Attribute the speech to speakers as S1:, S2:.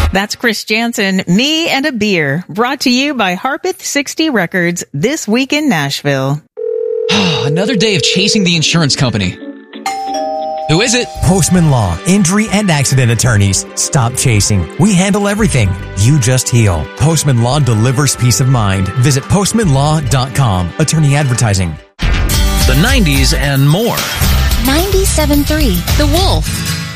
S1: That's Chris Jansen, Me and a Beer, brought to you by Harpeth 60 Records, This Week in Nashville.
S2: Another day of chasing the insurance company. Who is it?
S3: Postman Law, injury and accident attorneys. Stop chasing. We handle everything. You just heal. Postman Law delivers peace of mind. Visit postmanlaw.com. Attorney advertising.
S4: The 90s and more.
S5: 97.3 The Wolf.